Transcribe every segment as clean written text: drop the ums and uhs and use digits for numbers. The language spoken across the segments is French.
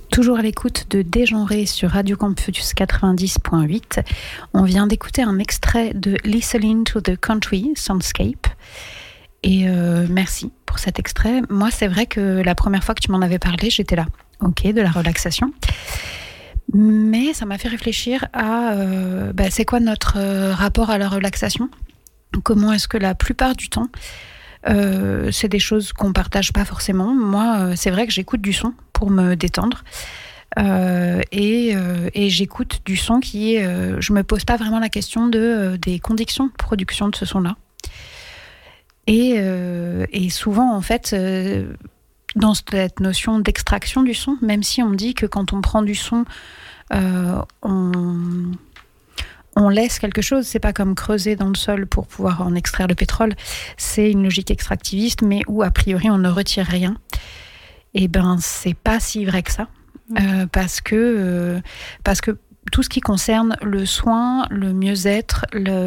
Toujours à l'écoute de Dégenré sur Radio Campus 90.8. On vient d'écouter un extrait de Listening to the Country Soundscape. Et merci pour cet extrait. Moi, c'est vrai que la première fois que tu m'en avais parlé, j'étais là. Ok, de la relaxation. Mais ça m'a fait réfléchir à c'est quoi notre rapport à la relaxation ? Comment est-ce que la plupart du temps, c'est des choses qu'on partage pas forcément. Moi, c'est vrai que j'écoute du son pour me détendre. Et j'écoute du son qui est... je me pose pas vraiment la question des conditions de production de ce son-là. Et souvent, en fait, dans cette notion d'extraction du son, même si on dit que quand on prend du son, on laisse quelque chose, c'est pas comme creuser dans le sol pour pouvoir en extraire le pétrole, c'est une logique extractiviste, mais où a priori on ne retire rien. Et ben c'est pas si vrai que ça, parce que tout ce qui concerne le soin, le mieux-être,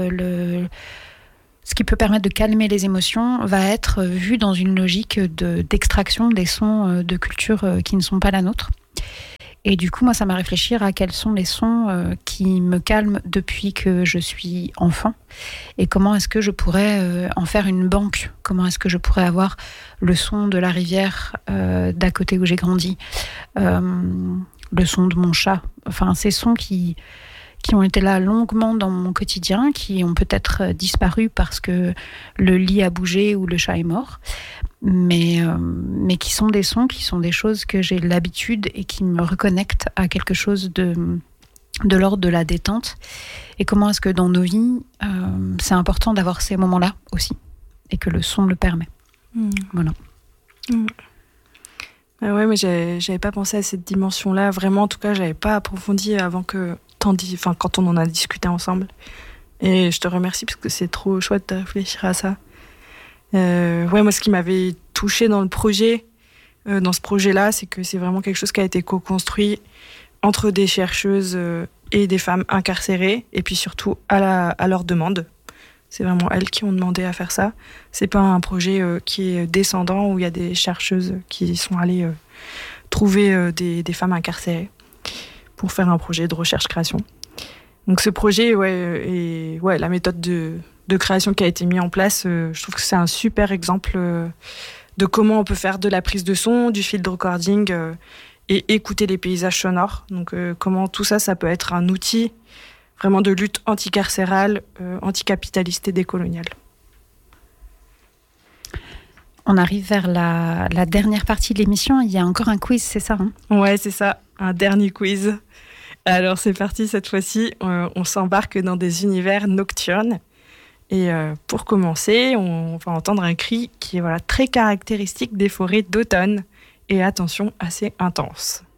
ce qui peut permettre de calmer les émotions va être vu dans une logique d'extraction des sons de culture qui ne sont pas la nôtre. Et du coup, moi, ça m'a réfléchir à quels sont les sons qui me calment depuis que je suis enfant et comment est-ce que je pourrais en faire une banque. Comment est-ce que je pourrais avoir le son de la rivière d'à côté où j'ai grandi, le son de mon chat. Enfin, ces sons qui ont été là longuement dans mon quotidien, qui ont peut-être disparu parce que le lit a bougé ou le chat est mort. Mais qui sont des sons, qui sont des choses que j'ai l'habitude et qui me reconnectent à quelque chose de l'ordre de la détente. Et comment est-ce que dans nos vies, c'est important d'avoir ces moments-là aussi, et que le son le permet. Voilà. Ouais, mais j'avais pas pensé à cette dimension-là. Vraiment, en tout cas, j'avais pas approfondi avant que quand on en a discuté ensemble. Et je te remercie parce que c'est trop chouette de réfléchir à ça. Moi, ce qui m'avait touchée dans ce projet-là, c'est que c'est vraiment quelque chose qui a été co-construit entre des chercheuses et des femmes incarcérées, et puis surtout à leur demande. C'est vraiment elles qui ont demandé à faire ça. C'est pas un projet qui est descendant, où il y a des chercheuses qui sont allées trouver des femmes incarcérées pour faire un projet de recherche-création. Donc ce projet, la méthode de création qui a été mise en place, je trouve que c'est un super exemple de comment on peut faire de la prise de son, du field recording et écouter les paysages sonores. Donc comment tout ça peut être un outil vraiment de lutte anticarcérale, anticapitaliste et décoloniale. On arrive vers la dernière partie de l'émission. Il y a encore un quiz, c'est ça, hein ? Ouais, c'est ça, un dernier quiz. Alors c'est parti, cette fois-ci, on s'embarque dans des univers nocturnes. Et pour commencer, on va entendre un cri qui est très caractéristique des forêts d'automne. Et attention, assez intense.